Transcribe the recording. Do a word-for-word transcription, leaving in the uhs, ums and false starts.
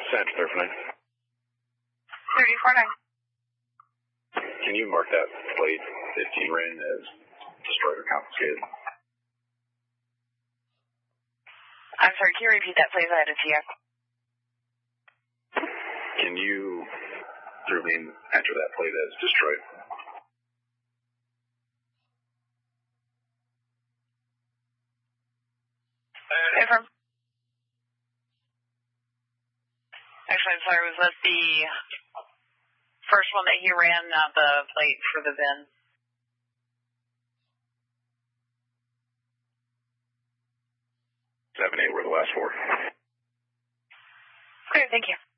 Santa there for nine. thirty-four nine. Can you mark that plate that he ran as destroyed or confiscated? I'm sorry, can you repeat that, please? I had to see you. Can you, through me, enter that plate as destroyed? Confirm. Actually, I'm sorry, was that the first one that he ran, not the plate for the V I N? Seven, eight were the last four. Okay, thank you.